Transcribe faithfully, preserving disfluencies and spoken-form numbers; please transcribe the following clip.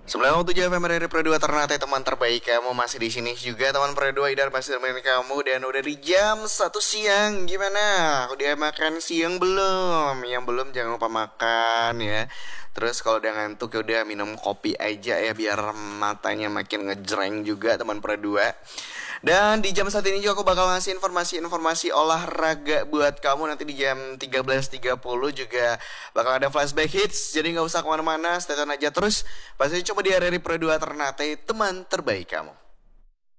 sembilan puluh tujuh F M dari Pro dua Ternate, teman terbaik kamu masih di sini juga teman Pro dua. Idar masih temenin kamu dan udah di jam satu siang. Gimana? Udah makan siang belum? Yang belum jangan lupa makan ya. Terus kalau udah ngantuk ya udah minum kopi aja ya biar matanya makin ngejreng juga teman Pro dua. Dan di jam saat ini juga aku bakal ngasih informasi-informasi olahraga buat kamu. Nanti di jam tiga belas tiga puluh juga bakal ada flashback hits. Jadi gak usah kemana-mana, stay tune aja terus. Pasti coba di R R I Pro dua Ternate, teman terbaik kamu.